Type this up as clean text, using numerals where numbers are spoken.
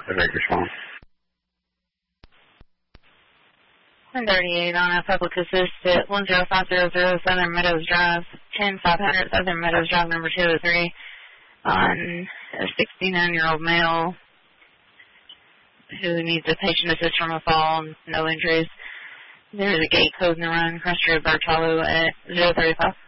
Pacific response. 138 on a public assist at 10500 Southern Meadows Drive, 10500 Southern Meadows Drive, number 203, on a 69-year-old male who needs a patient assist from a fall and no injuries. There is a gate code in the run, Crest Road, Birch Hollow at 035.